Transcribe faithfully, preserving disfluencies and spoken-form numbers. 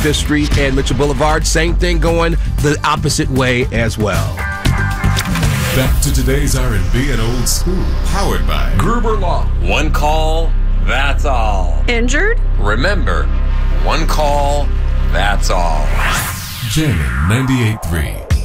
twenty-fifth Street and Mitchell Boulevard. Same thing going the opposite way as well. Back to today's R and B and old school, powered by Gruber Law. One call, that's all. Injured? Remember, one call, that's all. Jamming ninety-eight point three.